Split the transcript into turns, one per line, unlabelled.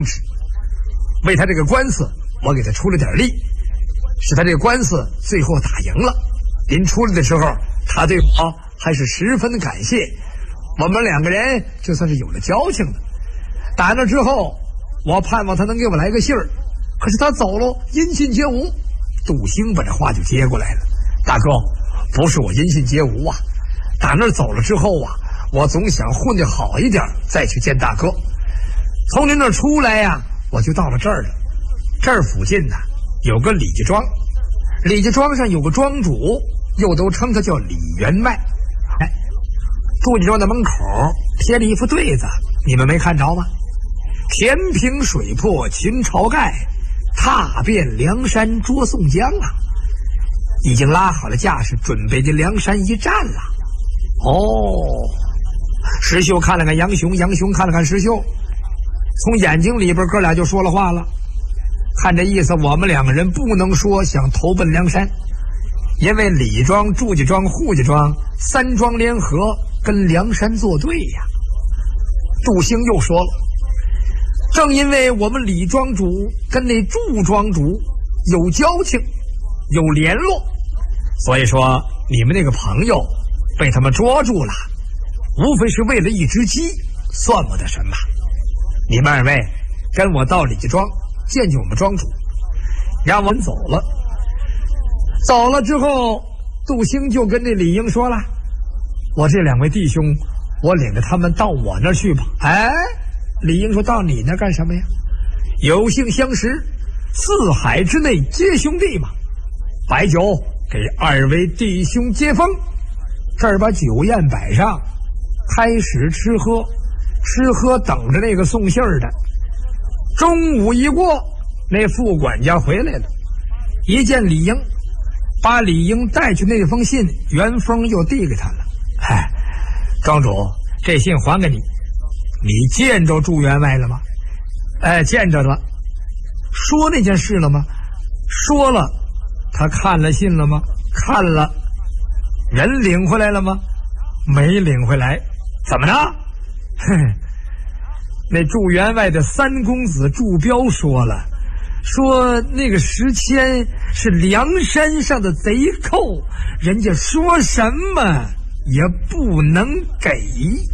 为他这个官司，我给他出了点力，使他这个官司最后打赢了。临出来的时候，他对我还是十分的感谢，我们两个人就算是有了交情了。打那之后，我盼望他能给我来个信儿，可是他走了，音信皆无。杜兴把这话就接过来了：大哥，不是我音信皆无啊，打那儿走了之后啊，我总想混得好一点再去见大哥。从您那儿出来呀，我就到了这儿了。这儿附近呢有个李家庄，李家庄上有个庄主，又都称他叫李员外。朱家庄的门口贴了一副对子，你们没看着吗？填平水泊秦朝盖，踏遍梁山捉宋江啊！已经拉好了架势，准备进梁山一战了。石秀看了看杨雄，杨雄看了看石秀，从眼睛里边哥俩就说了话了。看这意思，我们两个人不能说想投奔梁山，因为李庄、祝家庄、扈家庄三庄联合跟梁山作对呀。杜兴又说了，正因为我们李庄主跟那祝庄主有交情有联络，所以说你们那个朋友被他们捉住了，无非是为了一只鸡，算不得什么。你们二位跟我到李家庄见见我们庄主，让我们走了。走了之后，杜兴就跟这李应说了，我这两位弟兄，我领着他们到我那儿去吧。李应说，到你那儿干什么呀？有幸相识，四海之内皆兄弟嘛。摆酒给二位弟兄接风，这儿把酒宴摆上，开始吃喝，吃喝等着那个送信儿的。中午一过，那副管家回来了，一见李应，把李应带去那封信原封又递给他了。庄主，这信还给你，你见着祝员外了吗？见着了。说那件事了吗？说了。他看了信了吗？看了。人领回来了吗？没领回来。怎么着？那祝员外的三公子祝彪说了，说那个石谦是梁山上的贼寇，人家说什么也不能给。